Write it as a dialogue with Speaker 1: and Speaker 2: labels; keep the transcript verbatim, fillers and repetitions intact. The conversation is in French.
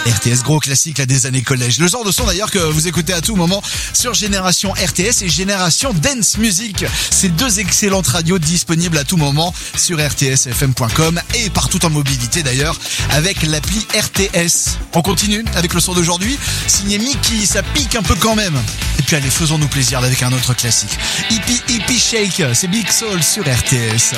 Speaker 1: R T S, gros classique là des années collège. Le genre de son d'ailleurs que vous écoutez à tout moment sur Génération R T S et Génération Dance Music. Ces deux excellentes radios disponibles à tout moment sur r t s f m point com et partout en mobilité d'ailleurs avec l'appli R T S. On continue avec le son d'aujourd'hui, signé Mickey, ça pique un peu quand même. Et puis allez, faisons-nous plaisir avec un autre classique. Hippie Hippie Shake, c'est Big Soul sur R T S.